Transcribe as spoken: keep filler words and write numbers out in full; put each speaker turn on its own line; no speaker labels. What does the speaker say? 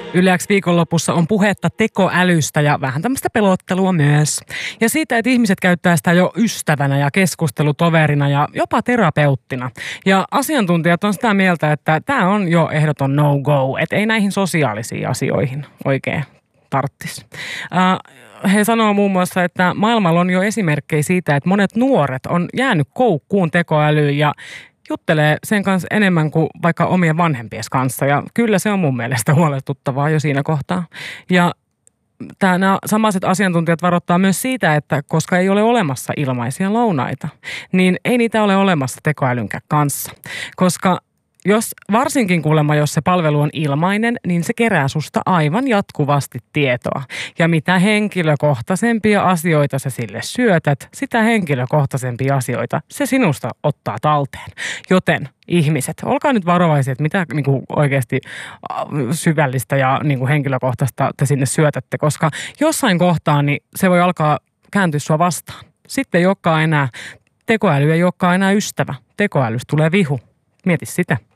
Yle X viikonlopussa on puhetta tekoälystä ja vähän tämmöistä pelottelua myös. Ja siitä, että ihmiset käyttää sitä jo ystävänä ja keskustelutoverina ja jopa terapeuttina. Ja asiantuntijat on sitä mieltä, että tämä on jo ehdoton no-go, että ei näihin sosiaalisiin asioihin oikein tarttisi. He sanoo muun muassa, että maailmalla on jo esimerkkejä siitä, että monet nuoret on jäänyt koukkuun tekoälyyn ja juttelee sen kanssa enemmän kuin vaikka omien vanhempien kanssa. Ja kyllä se on mun mielestä huolestuttavaa jo siinä kohtaa. Ja nämä samaiset asiantuntijat varoittaa myös siitä, että koska ei ole olemassa ilmaisia lounaita, niin ei niitä ole olemassa tekoälynkään kanssa. Koska jos varsinkin kuulemma, jos se palvelu on ilmainen, niin se kerää susta aivan jatkuvasti tietoa. Ja mitä henkilökohtaisempia asioita sä sille syötät, sitä henkilökohtaisempia asioita se sinusta ottaa talteen. Joten ihmiset, olkaa nyt varovaisia, että mitä niin kuin oikeasti syvällistä ja niin kuin henkilökohtaista te sinne syötätte, koska jossain kohtaa niin se voi alkaa kääntyä sua vastaan. Sitten ei olekaan enää, tekoäly ei olekaan enää ystävä. Tekoälystä tulee vihu. Mieti sitä.